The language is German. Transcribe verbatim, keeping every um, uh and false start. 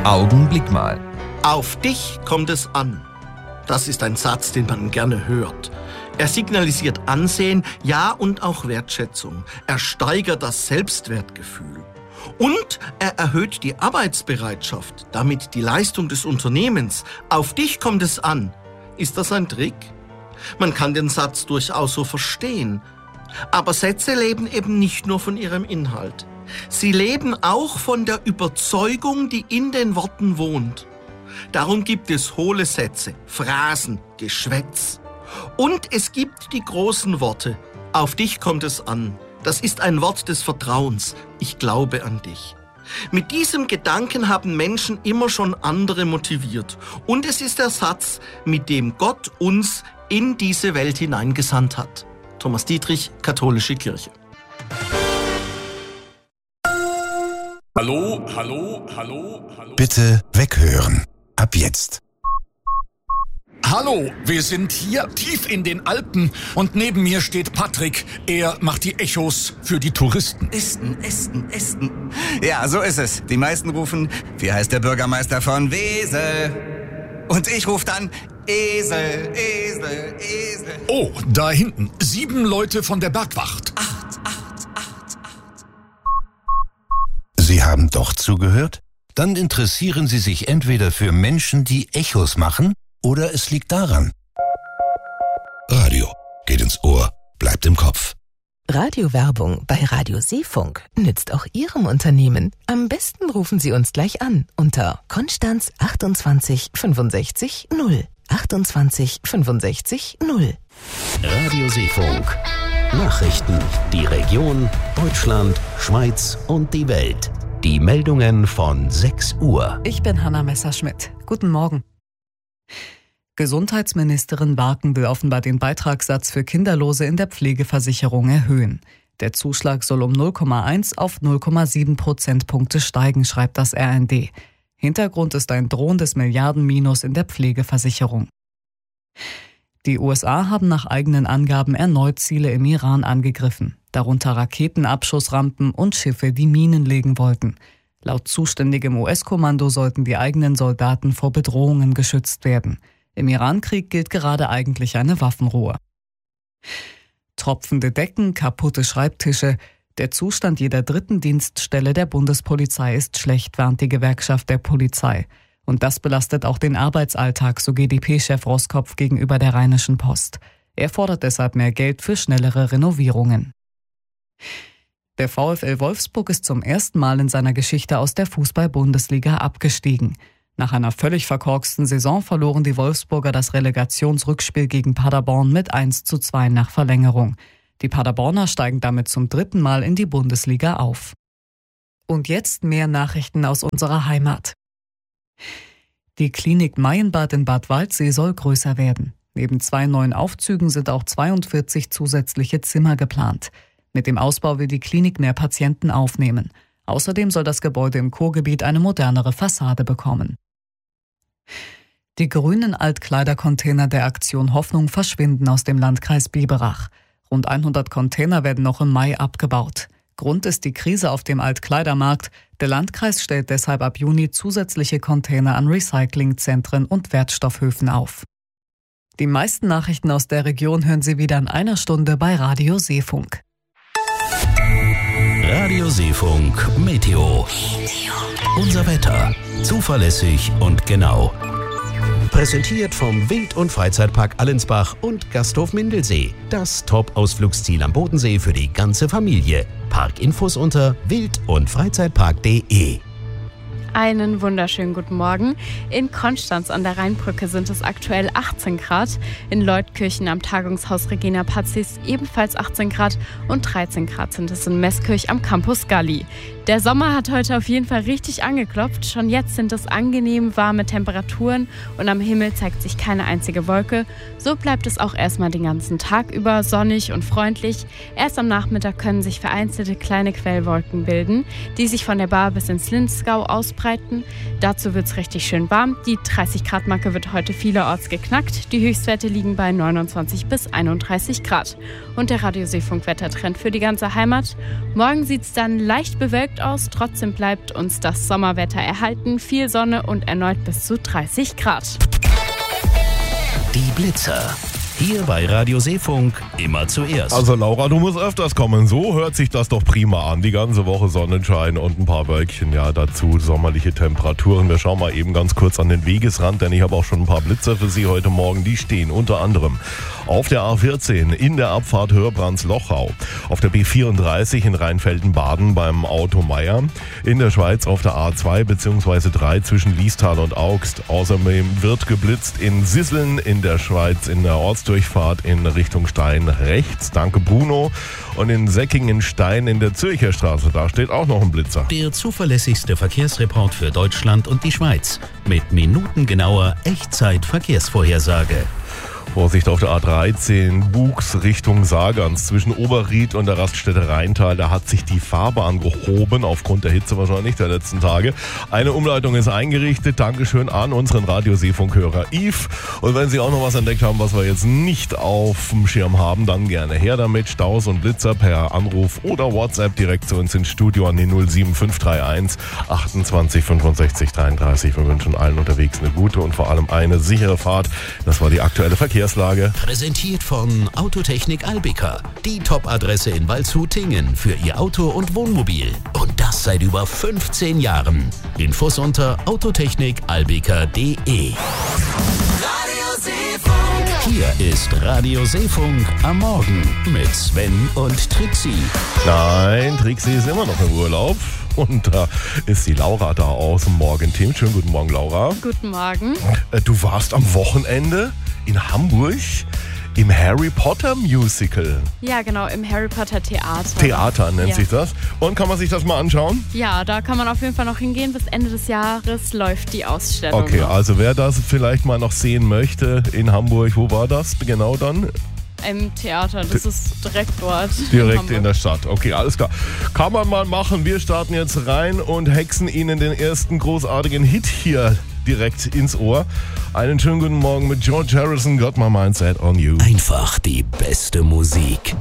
Augenblick mal. Auf dich kommt es an. Das ist ein Satz, den man gerne hört. Er signalisiert Ansehen, ja und auch Wertschätzung. Er steigert das Selbstwertgefühl. Und er erhöht die Arbeitsbereitschaft, damit die Leistung des Unternehmens. Auf dich kommt es an. Ist das ein Trick? Man kann den Satz durchaus so verstehen. Aber Sätze leben eben nicht nur von ihrem Inhalt. Sie leben auch von der Überzeugung, die in den Worten wohnt. Darum gibt es hohle Sätze, Phrasen, Geschwätz. Und es gibt die großen Worte. Auf dich kommt es an. Das ist ein Wort des Vertrauens. Ich glaube an dich. Mit diesem Gedanken haben Menschen immer schon andere motiviert. Und es ist der Satz, mit dem Gott uns in diese Welt hineingesandt hat. Thomas Dietrich, Katholische Kirche. Hallo, hallo, hallo, hallo. Bitte weghören. Ab jetzt. Hallo, wir sind hier tief in den Alpen und neben mir steht Patrick. Er macht die Echos für die Touristen. Esten, Esten, Esten. Ja, so ist es. Die meisten rufen, wie heißt der Bürgermeister von Wesel? Und ich rufe dann, Esel, Esel, Esel. Oh, da hinten, sieben Leute von der Bergwacht. Acht, acht, acht, acht. Sie haben doch zugehört? Dann interessieren Sie sich entweder für Menschen, die Echos machen, oder es liegt daran. Radio geht ins Ohr, bleibt im Kopf. Radiowerbung bei Radio Seefunk nützt auch Ihrem Unternehmen. Am besten rufen Sie uns gleich an unter Konstanz achtundzwanzig fünfundsechzig null. achtundzwanzig fünfundsechzig null. Radio Seefunk. Nachrichten, die Region, Deutschland, Schweiz und die Welt. Die Meldungen von sechs Uhr. Ich bin Hanna Messerschmidt. Guten Morgen. Gesundheitsministerin Barken will offenbar den Beitragssatz für Kinderlose in der Pflegeversicherung erhöhen. Der Zuschlag soll um null Komma eins auf null Komma sieben Prozentpunkte steigen, schreibt das R N D. Hintergrund ist ein drohendes Milliardenminus in der Pflegeversicherung. Die U S A haben nach eigenen Angaben erneut Ziele im Iran angegriffen, darunter Raketenabschussrampen und Schiffe, die Minen legen wollten. Laut zuständigem U S-Kommando sollten die eigenen Soldaten vor Bedrohungen geschützt werden. Im Irankrieg gilt gerade eigentlich eine Waffenruhe. Tropfende Decken, kaputte Schreibtische. Der Zustand jeder dritten Dienststelle der Bundespolizei ist schlecht, warnt die Gewerkschaft der Polizei. Und das belastet auch den Arbeitsalltag, so G D P-Chef Roskopf gegenüber der Rheinischen Post. Er fordert deshalb mehr Geld für schnellere Renovierungen. Der VfL Wolfsburg ist zum ersten Mal in seiner Geschichte aus der Fußball-Bundesliga abgestiegen. Nach einer völlig verkorksten Saison verloren die Wolfsburger das Relegationsrückspiel gegen Paderborn mit eins zu zwei nach Verlängerung. Die Paderborner steigen damit zum dritten Mal in die Bundesliga auf. Und jetzt mehr Nachrichten aus unserer Heimat. Die Klinik Maienbad in Bad Waldsee soll größer werden. Neben zwei neuen Aufzügen sind auch zweiundvierzig zusätzliche Zimmer geplant. Mit dem Ausbau will die Klinik mehr Patienten aufnehmen. Außerdem soll das Gebäude im Kurgebiet eine modernere Fassade bekommen. Die grünen Altkleidercontainer der Aktion Hoffnung verschwinden aus dem Landkreis Biberach. Rund hundert Container werden noch im Mai abgebaut. Grund ist die Krise auf dem Altkleidermarkt. Der Landkreis stellt deshalb ab Juni zusätzliche Container an Recyclingzentren und Wertstoffhöfen auf. Die meisten Nachrichten aus der Region hören Sie wieder in einer Stunde bei Radio Seefunk. Radio Seefunk Meteo. Unser Wetter. Zuverlässig und genau. Präsentiert vom Wild- und Freizeitpark Allensbach und Gasthof Mindelsee. Das Top-Ausflugsziel am Bodensee für die ganze Familie. Parkinfos unter wild- und freizeitpark punkt de. Einen wunderschönen guten Morgen. In Konstanz an der Rheinbrücke sind es aktuell achtzehn Grad. In Leutkirchen am Tagungshaus Regina Pazis ebenfalls achtzehn Grad und dreizehn Grad sind es in Meßkirch am Campus Galli. Der Sommer hat heute auf jeden Fall richtig angeklopft. Schon jetzt sind es angenehm warme Temperaturen und am Himmel zeigt sich keine einzige Wolke. So bleibt es auch erstmal den ganzen Tag über sonnig und freundlich. Erst am Nachmittag können sich vereinzelte kleine Quellwolken bilden, die sich von der Bar bis ins Linzgau ausbreiten. Dazu wird es richtig schön warm. Die dreißig Grad Marke wird heute vielerorts geknackt. Die Höchstwerte liegen bei neunundzwanzig bis einunddreißig Grad. Und der Radio Seefunk Wettertrend für die ganze Heimat. Morgen sieht es dann leicht bewölkt bewölkt aus, trotzdem bleibt uns das Sommerwetter erhalten, viel Sonne und erneut bis zu dreißig Grad. Die Blitzer. Hier bei Radio Seefunk immer zuerst. Also Laura, du musst öfters kommen. So hört sich das doch prima an. Die ganze Woche Sonnenschein und ein paar Wölkchen. Ja, dazu sommerliche Temperaturen. Wir schauen mal eben ganz kurz an den Wegesrand, denn ich habe auch schon ein paar Blitzer für Sie heute Morgen. Die stehen unter anderem auf der A vierzehn in der Abfahrt Hörbrands-Lochau, auf der B vierunddreißig in Rheinfelden-Baden beim Auto-Meier, in der Schweiz auf der A zwei bzw. drei zwischen Liestal und Augst. Außerdem wird geblitzt in Sisseln in der Schweiz in der Ortsdurchfahrt in Richtung Stein rechts. Danke Bruno. Und in Säckingen-Stein in der Zürcher Straße, da steht auch noch ein Blitzer. Der zuverlässigste Verkehrsreport für Deutschland und die Schweiz mit minutengenauer Echtzeit-Verkehrsvorhersage. Vorsicht auf der A dreizehn, Buchs Richtung Sargans zwischen Oberried und der Raststätte Rheintal. Da hat sich die Fahrbahn gehoben, aufgrund der Hitze wahrscheinlich der letzten Tage. Eine Umleitung ist eingerichtet. Dankeschön an unseren Radio-Seefunk-Hörer Yves. Und wenn Sie auch noch was entdeckt haben, was wir jetzt nicht auf dem Schirm haben, dann gerne her damit. Staus und Blitzer per Anruf oder WhatsApp direkt zu uns ins Studio an die null sieben fünf drei eins achtundzwanzig fünfundsechzig dreiunddreißig. Wir wünschen allen unterwegs eine gute und vor allem eine sichere Fahrt. Das war die aktuelle Verkehrslage. Präsentiert von Autotechnik Albica. Die Top-Adresse in Waldshut-Tingen für Ihr Auto und Wohnmobil. Und das seit über fünfzehn Jahren. Infos unter autotechnik albica punkt de. Hier ist Radio Seefunk am Morgen mit Sven und Trixie. Nein, Trixie ist immer noch im Urlaub. Und da ist die Laura da aus dem Morgenteam. Schönen guten Morgen, Laura. Guten Morgen. Du warst am Wochenende in Hamburg im Harry Potter Musical. Ja, genau, im Harry Potter Theater. Theater nennt ja. sich das. Und kann man sich das mal anschauen? Ja, da kann man auf jeden Fall noch hingehen. Bis Ende des Jahres läuft die Ausstellung. Okay, noch. Also wer das vielleicht mal noch sehen möchte in Hamburg, wo war das genau dann? Im Theater, das ist direkt dort. Direkt in, in der Stadt. Okay, alles klar. Kann man mal machen. Wir starten jetzt rein und hexen Ihnen den ersten großartigen Hit hier direkt ins Ohr. Einen schönen guten Morgen mit George Harrison, Got My Mind Set on You. Einfach die beste Musik.